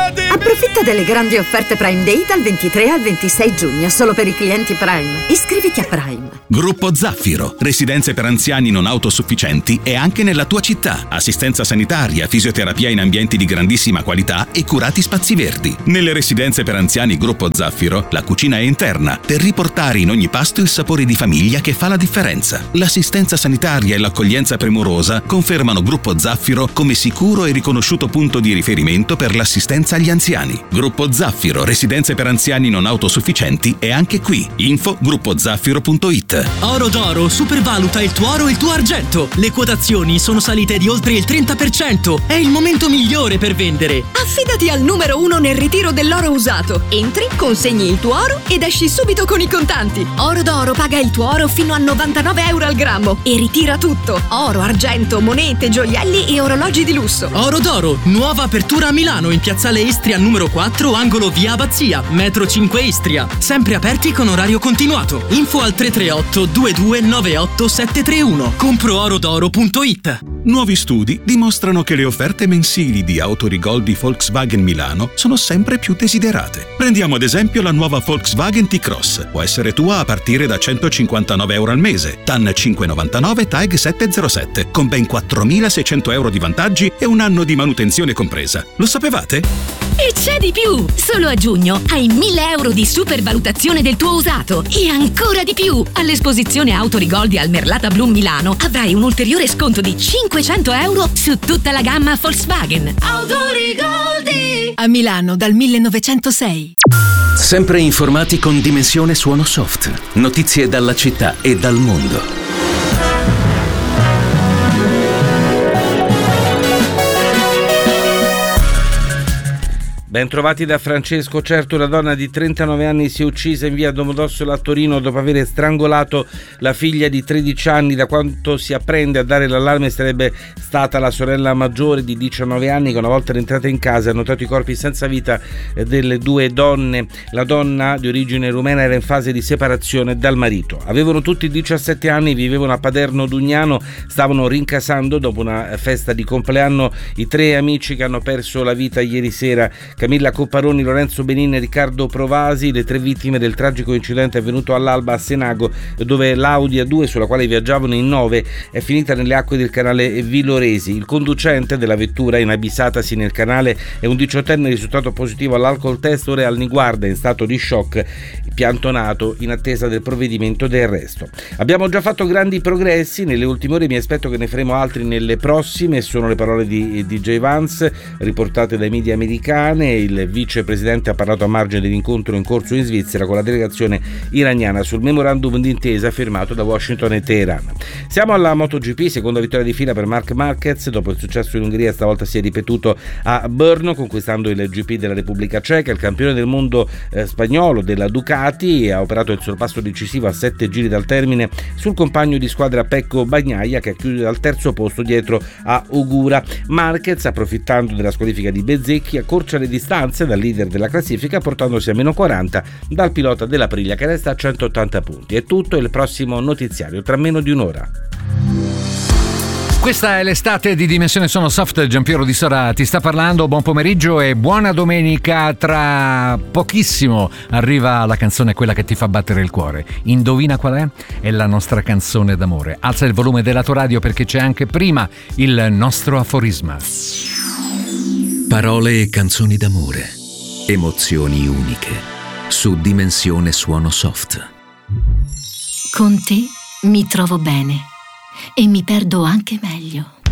Approfitta delle grandi offerte Prime Day dal 23 al 26 giugno, solo per i clienti Prime. Iscriviti a Prime. Gruppo Zaffiro, residenze per anziani non autosufficienti e anche nella tua città. Assistenza sanitaria, fisioterapia in ambienti di grandissima qualità e curati spazi verdi. Nelle residenze per anziani Gruppo Zaffiro, la cucina è interna per riportare in ogni pasto il sapore di famiglia che fa la differenza. L'assistenza sanitaria e l'accoglienza premurosa confermano Gruppo Zaffiro come sicuro e riconosciuto punto di riferimento per l'assistenza agli anziani. Gruppo Zaffiro, residenze per anziani non autosufficienti è anche qui. Info gruppozaffiro.it. Oro d'Oro supervaluta il tuo oro e il tuo argento. Le quotazioni sono salite di oltre il 30%. È il momento migliore per vendere. Affidati al numero 1 nel ritiro dell'oro usato. Entri, consegni il tuo oro ed esci subito con i contanti. Oro d'Oro paga il tuo oro fino a 99 euro al grammo e ritira tutto. Oro, argento, monete, gioielli e orologi di lusso. Oro d'Oro, nuova apertura a Milano in piazzale Istria numero 4, angolo via Abbazia, metro 5 Istria. Sempre aperti con orario continuato. Info al 338 2298 731. Compro-orodoro.it. Nuovi studi dimostrano che le offerte mensili di Autorigol di Volkswagen Milano sono sempre più desiderate. Prendiamo ad esempio la nuova Volkswagen T-Cross. Può essere tua a partire da 159 euro al mese, TAN 599 TAG 707, con ben 4.600 euro di vantaggi e un anno di manutenzione compresa. Lo sapevate? E c'è di più! Solo a giugno hai 1.000 euro di supervalutazione del tuo usato e ancora di più! All'esposizione Autorigoldi al Merlata Bloom Milano avrai un ulteriore sconto di 500 euro su tutta la gamma Volkswagen. Autorigoldi! A Milano dal 1906. Sempre informati con Dimensione Suono Soft. Notizie dalla città e dal mondo. Ben trovati da Francesco. Certo, una donna di 39 anni si è uccisa in via Domodossola a Torino dopo aver strangolato la figlia di 13 anni. Da quanto si apprende, a dare l'allarme sarebbe stata la sorella maggiore di 19 anni che una volta rientrata in casa ha notato i corpi senza vita delle due donne. La donna, di origine rumena, era in fase di separazione dal marito. Avevano tutti 17 anni, vivevano a Paderno Dugnano, stavano rincasando dopo una festa di compleanno i tre amici che hanno perso la vita ieri sera: Camilla Copparoni, Lorenzo Benin e Riccardo Provasi, le tre vittime del tragico incidente avvenuto all'alba a Senago, dove l'Audi A2 sulla quale viaggiavano in 9 è finita nelle acque del canale Villoresi. Il conducente della vettura, inabissatasi nel canale, è un 18enne risultato positivo all'alcol test, ora è al Niguarda in stato di shock, piantonato in attesa del provvedimento di arresto. Abbiamo già fatto grandi progressi nelle ultime ore, mi aspetto che ne faremo altri nelle prossime, sono le parole di DJ Vance riportate dai media americane. Il vicepresidente ha parlato a margine dell'incontro in corso in Svizzera con la delegazione iraniana sul memorandum d'intesa firmato da Washington e Teheran. Siamo alla MotoGP, seconda vittoria di fila per Marc Marquez. Dopo il successo in Ungheria, stavolta si è ripetuto a Brno, conquistando il GP della Repubblica Ceca. Il campione del mondo spagnolo della Ducati ha operato il sorpasso decisivo a 7 giri dal termine sul compagno di squadra Pecco Bagnaia, che ha chiuso al terzo posto dietro a Ogura. Marquez, approfittando della squalifica di Bezzecchi, accorcia le distanze dal leader della classifica, portandosi a meno 40 dal pilota dell'Aprilia, che resta a 180 punti. È tutto, il prossimo notiziario tra meno di un'ora. Questa è l'estate di Dimensione Suono Soft. Giampiero Di Sora ti sta parlando. Buon pomeriggio e buona domenica. Tra pochissimo arriva la canzone, quella che ti fa battere il cuore. Indovina qual è? È la nostra canzone d'amore. Alza il volume della tua radio perché c'è anche prima il nostro aforisma. Parole e canzoni d'amore. Emozioni uniche. Su Dimensione Suono Soft. Con te mi trovo bene e mi perdo anche meglio.